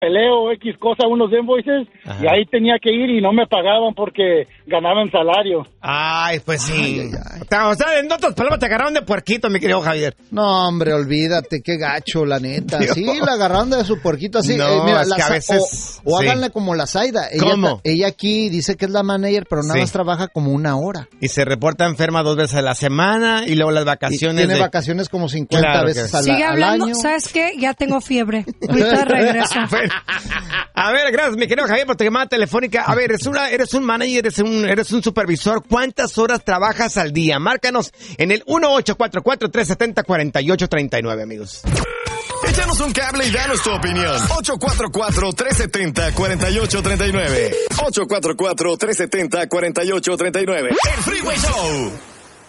peleo X cosa, unos invoices, y ahí tenía que ir y no me pagaban porque ganaban salario. Ay, pues sí. O sea, en otras palabras te agarraron de puerquito, mi querido Javier. No, hombre, olvídate, qué gacho, la neta. Dios. Sí, la agarraron de su puerquito así. No, mira, es que a veces... O háganle como la Zaida. Ella aquí dice que es la manager, pero nada más trabaja como 1 hora. Y se reporta enferma 2 veces a la semana y luego las vacaciones. Y tiene vacaciones como 50 veces al año. ¿Sabes qué? Ya tengo fiebre. Ahorita regreso. A ver, gracias, mi querido Javier, por tu llamada telefónica. A ver, eres un manager, eres un supervisor. ¿Cuántas horas trabajas al día? Márcanos en el 1844-370-4839, amigos. Échanos un cable y danos tu opinión. 844-370-4839. 844-370-4839. El Freeway Show.